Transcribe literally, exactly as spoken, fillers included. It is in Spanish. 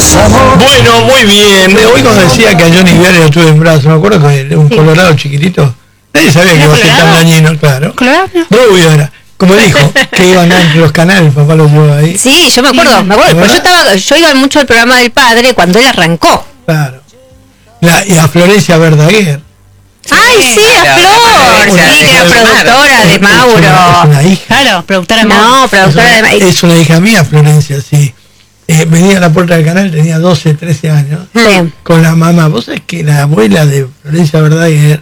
Bueno, muy bien. Hoy cuando decía que a Johnny Viale lo tuve en brazos, me acuerdo que era un sí. colorado chiquitito. Nadie sabía que iba a ser tan dañino, claro. ¿Colorado? Rubio era. Como dijo, que iban a los canales, papá lo llevó ahí. Sí, yo me acuerdo, sí. me acuerdo. Pero yo estaba, yo iba mucho al programa del padre cuando él arrancó. Claro. La, y a Florencia Verdaguer. Sí, ¡ay, sí, a Flor! Sí, que era productora de Mauro. Es una, es una hija. Claro, productora de Mauro. No, productora es una, de Mauro. Es una hija mía, Florencia, sí. Eh, venía a la puerta del canal, tenía doce, trece años. Sí. Con la mamá. Vos sabés que la abuela de Florencia Verdaguer